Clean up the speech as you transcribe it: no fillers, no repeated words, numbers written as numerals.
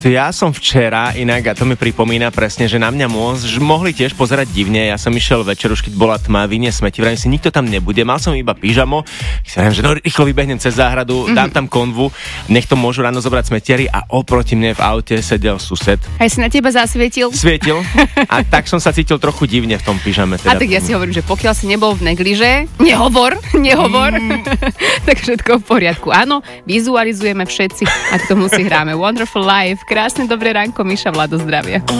Ja som včera, inak, a to mi pripomína presne, že na mňa mohli tiež pozerať divne. Ja som išiel večer, už keď bola tma, vyniesť smeti, vrajím si, nikto tam nebude. Mal som iba pyžamo, že no rýchlo vybehnem cez záhradu, dám tam konvu, nech to môžu ráno zobrať smetiari a oproti mne v aute sedel sused. Aj si na teba zasvietil? Svietil a tak som sa cítil trochu divne v tom pyžame. Teda. A tak ja si hovorím, že pokiaľ si nebol v negliže, nehovor, tak všetko v poriadku. Áno, vizualizujeme všetci, ak to musí hráme Wonderful Life. Krásne dobré ránko, Miša, Vlado, zdravie.